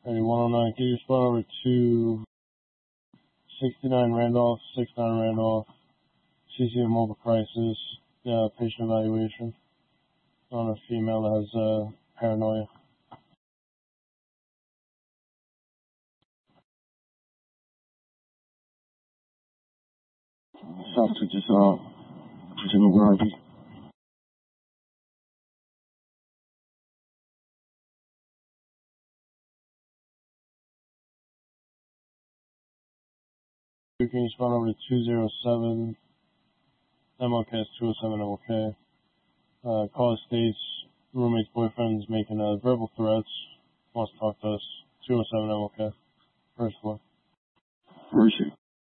Hey, 109, can you respond over to 69 Randolph, 69 Randolph, CCM Mobile Crisis, patient evaluation on a female that has paranoia. South to just in the garage. Can you respond over to 207 MLK, 207 MLK. Call states roommate's boyfriend's making verbal threats, wants to talk to us. 207 MLK, first floor. Where is she?